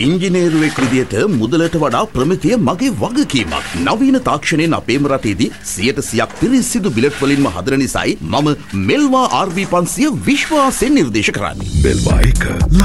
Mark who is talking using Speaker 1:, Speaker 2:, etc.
Speaker 1: ඉංජිනේරුවෙක් විදියට මුදලට වඩා ප්‍රමිතිය මගේ වගකීමක්. නවීන තාක්ෂණයෙන් අපේම රටේදී 100% පිරිසිදු බිලට් වලින්ම හදන නිසායි මම මෙල්වා RV500 විශ්වාසයෙන් නිර්දේශ කරන්නේ.
Speaker 2: මෙල්වා 1